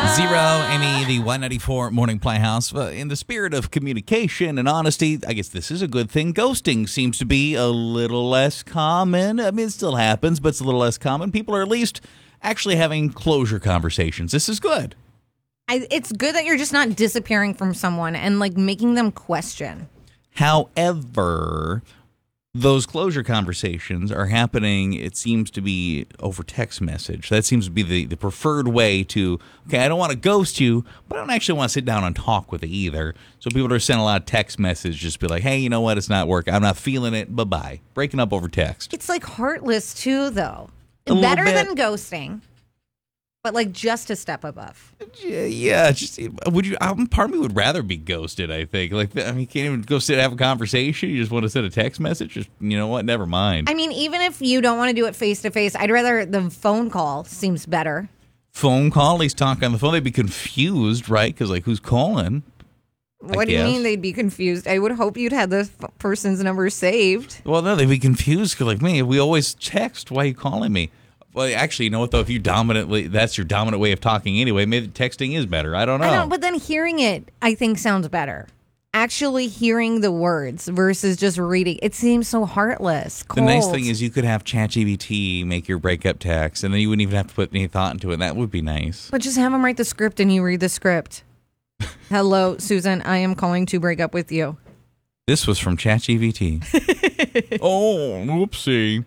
Zero, Amy, the 194 Morning Playhouse. In the spirit of communication and honesty, I guess this is a good thing. Ghosting seems to be a little less common. I mean, it still happens, but it's a little less common. People are at least actually having closure conversations. This is good. It's good that you're just not disappearing from someone and like making them question. However, those closure conversations are happening, it seems to be over text message. That seems to be the preferred way to, okay, I don't want to ghost you, but I don't actually want to sit down and talk with it either. So people are sending a lot of text messages, just be like, hey, you know what, it's not working. I'm not feeling it. Bye-bye. Breaking up over text. It's like heartless too, though. A Better little than ghosting, but like just a step above. Yeah, just would you? Part of me would rather be ghosted. I think, like, I mean, you can't even go sit and have a conversation. You just want to send a text message. Just, you know what? Never mind. I mean, even if you don't want to do it face to face, I'd rather the phone call seems better. Phone call. He's talking on the phone. They'd be confused, right? Because like, who's calling? What do you mean they'd be confused? I would hope you'd have the person's number saved. Well, no, they'd be confused because, like, me, we always text. Why are you calling me? Well, actually, you know what, though? If you that's your dominant way of talking anyway, maybe texting is better. I don't know. But then hearing it, I think, sounds better. Actually hearing the words versus just reading. It seems so heartless, cold. The nice thing is you could have ChatGPT make your breakup text, and then you wouldn't even have to put any thought into it. That would be nice. But just have them write the script and you read the script. Hello, Susan. I am calling to break up with you. This was from ChatGPT. Oh, whoopsie.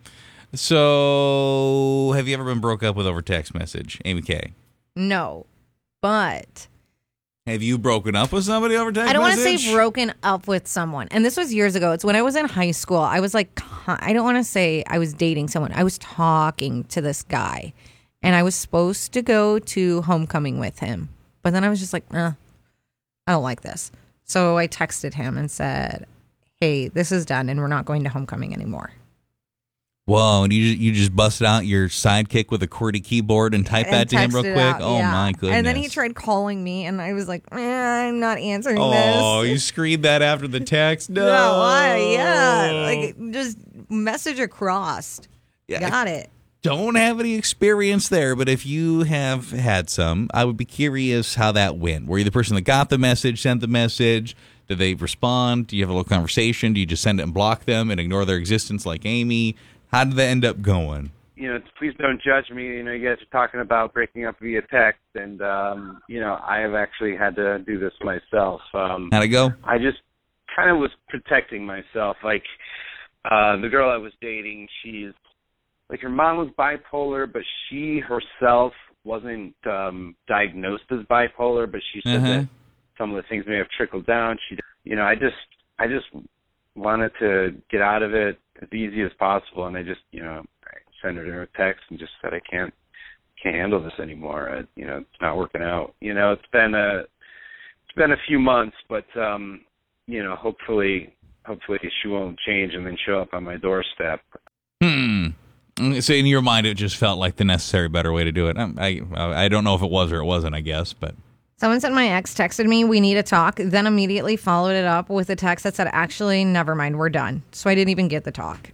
So, have you ever been broke up with over text message, Amy K? No, but... Have you broken up with somebody over text message? I don't want to say broken up with someone. And this was years ago. It's when I was in high school. I was like, I don't want to say I was dating someone. I was talking to this guy. And I was supposed to go to homecoming with him. But then I was just like, I don't like this. So I texted him and said, hey, this is done and we're not going to homecoming anymore. Whoa, and you just busted out your Sidekick with a QWERTY keyboard and typed that to him real quick? My goodness. And then he tried calling me, and I was like, I'm not answering this. Oh, you screamed that after the text? No. Why? Yeah. Like, just message across. Yeah, Got it. Don't have any experience there, but if you have had some, I would be curious how that went. Were you the person that got the message, sent the message? Did they respond? Do you have a little conversation? Do you just send it and block them and ignore their existence like Amy? How did that end up going? You know, please don't judge me. You know, you guys are talking about breaking up via text, and, you know, I have actually had to do this myself. How'd it go? I just kind of was protecting myself. Like, the girl I was dating, she's, like, her mom was bipolar, but she herself wasn't diagnosed as bipolar, but she said that some of the things may have trickled down. You know, I just wanted to get out of it as easy as possible, and I just, you know, I sent her a text and just said I can't handle this anymore. You know, it's not working out. You know, it's been a few months, but you know, hopefully she won't change and then show up on my doorstep. So in your mind, it just felt like the necessary, better way to do it. I don't know if it was or it wasn't, I guess, but. Someone said my ex texted me, we need to talk, then immediately followed it up with a text that said, actually, never mind, we're done. So I didn't even get the talk.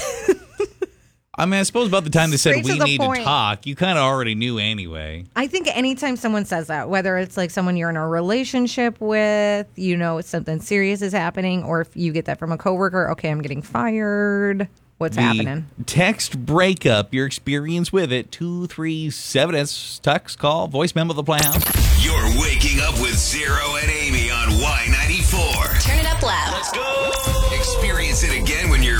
I mean, I suppose about the time they said we need point. to talk, you kind of already knew anyway. I think anytime someone says that, whether it's like someone you're in a relationship with, you know, something serious is happening, or if you get that from a coworker, okay, I'm getting fired. What's happening? Text breakup, your experience with it, 237. It's text, call, voice memo of the Playhouse. You're waking up with Zero and Amy on Y94. Turn it up loud. Let's go. Experience it again when you're